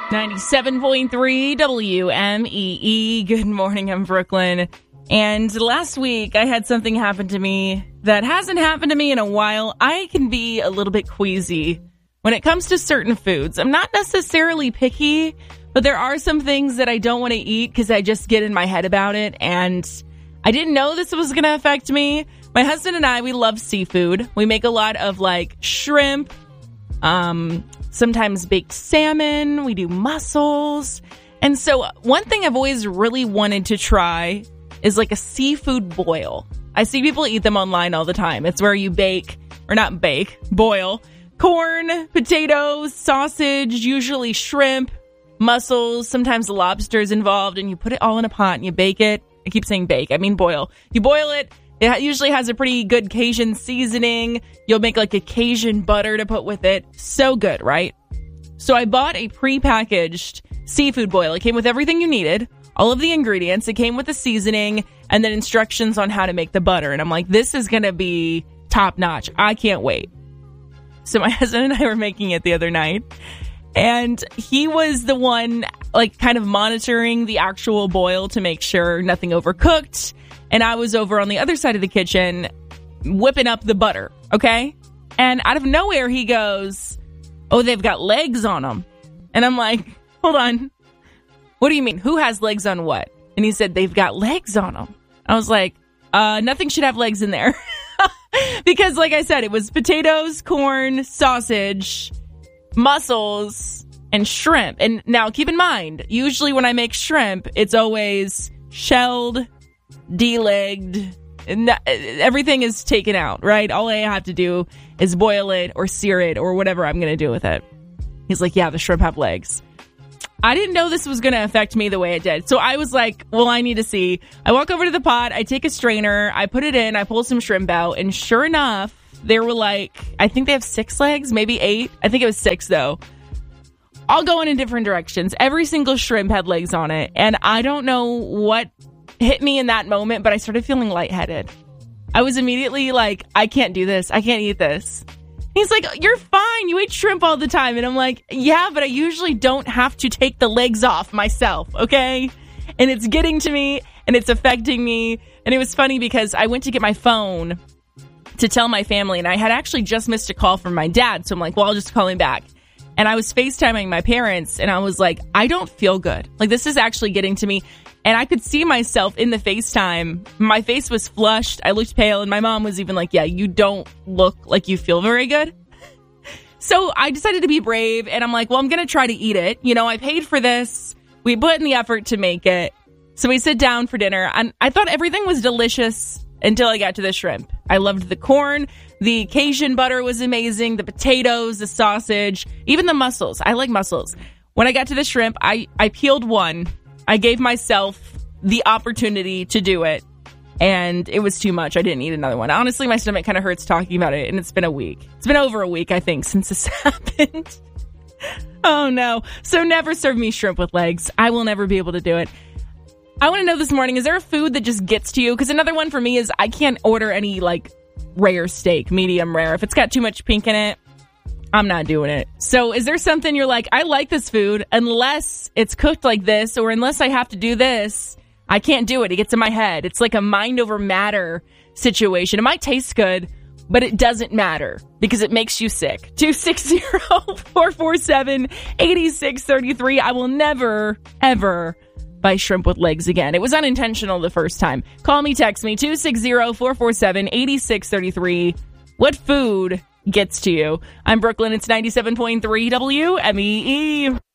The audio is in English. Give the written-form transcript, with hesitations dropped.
97.3 WMEE. Good morning, I'm Brooklyn. And last week, I had something happen to me that hasn't happened to me in a while. I can be a little bit queasy when it comes to certain foods. I'm not necessarily picky, but there are some things that I don't want to eat because I just get in my head about it. And I didn't know this was going to affect me. My husband and I, we love seafood. We make a lot of like shrimp, sometimes baked salmon. We do mussels. And so one thing I've always really wanted to try is like a seafood boil. I see people eat them online all the time. It's where you boil corn, potatoes, sausage, usually shrimp, mussels, sometimes lobster's involved, and you put it all in a pot and you bake it. I keep saying bake, I mean boil. You boil it. It usually has a pretty good Cajun seasoning. You'll make like a Cajun butter to put with it. So good, right? So I bought a prepackaged seafood boil. It came with everything you needed, all of the ingredients. It came with the seasoning and then instructions on how to make the butter. And I'm like, this is going to be top notch. I can't wait. So my husband and I were making it the other night. And he was the one like kind of monitoring the actual boil to make sure nothing overcooked. And I was over on the other side of the kitchen whipping up the butter, okay? And out of nowhere, he goes, oh, they've got legs on them. And I'm like, hold on. What do you mean? Who has legs on what? And he said, they've got legs on them. I was like, nothing should have legs in there. Because like I said, it was potatoes, corn, sausage, mussels, and shrimp. And now keep in mind, usually when I make shrimp, it's always shelled, de-legged, and everything is taken out, right? All I have to do is boil it or sear it or whatever I'm going to do with it. He's like, yeah, the shrimp have legs. I didn't know this was going to affect me the way it did. So I was like, well, I need to see. I walk over to the pot. I take a strainer. I put it in. I pull some shrimp out. And sure enough, there were like, I think they have 6 legs, maybe 8. I think it was 6 though. All going in different directions. Every single shrimp had legs on it. And I don't know what hit me in that moment, but I started feeling lightheaded. I was immediately like, I can't do this. I can't eat this. He's like, you're fine. You eat shrimp all the time. And I'm like, yeah, but I usually don't have to take the legs off myself, okay? And it's getting to me, and it's affecting me. And it was funny because I went to get my phone to tell my family, and I had actually just missed a call from my dad. So I'm like, well, I'll just call him back. And I was FaceTiming my parents, and I was like, I don't feel good. Like, this is actually getting to me. And I could see myself in the FaceTime. My face was flushed. I looked pale. And my mom was even like, yeah, you don't look like you feel very good. So I decided to be brave. And I'm like, well, I'm going to try to eat it. You know, I paid for this. We put in the effort to make it. So we sit down for dinner. And I thought everything was delicious until I got to the shrimp. I loved the corn. The Cajun butter was amazing. The potatoes, the sausage, even the mussels. I like mussels. When I got to the shrimp, I peeled one. I gave myself the opportunity to do it, and it was too much. I didn't eat another one. Honestly, my stomach kind of hurts talking about it, and it's been a week. It's been over a week, I think, since this happened. Oh, no. So never serve me shrimp with legs. I will never be able to do it. I want to know this morning, is there a food that just gets to you? Because another one for me is I can't order any, like, rare steak, medium rare. If it's got too much pink in it, I'm not doing it. So is there something you're like, I like this food unless it's cooked like this, or unless I have to do this, I can't do it. It gets in my head. It's like a mind over matter situation. It might taste good, but it doesn't matter because it makes you sick. 260-447-8633. I will never, ever buy shrimp with legs again. It was unintentional the first time. Call me, text me, 260-447-8633. What food gets to you? I'm Brooklyn. It's 97.3 WMEE.